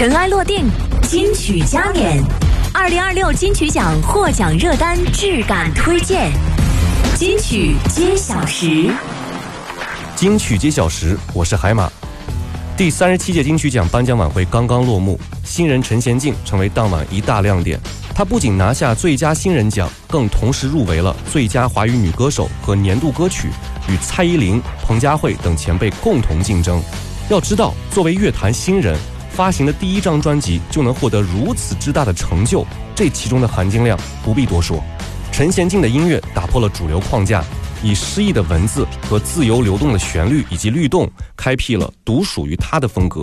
尘埃落定，金曲加冕，2026金曲奖获奖热单质感推荐，金曲揭晓时。 金曲揭晓时，我是海马。第37届金曲奖颁奖晚会刚刚落幕，新人陈贤进成为当晚一大亮点。他不仅拿下最佳新人奖，更同时入围了最佳华语女歌手和年度歌曲，与蔡依林、彭佳慧等前辈共同竞争。要知道，作为乐坛新人，发行的第一张专辑就能获得如此之大的成就，这其中的含金量不必多说。陈贤进的音乐打破了主流框架，以诗意的文字和自由流动的旋律以及律动，开辟了独属于他的风格。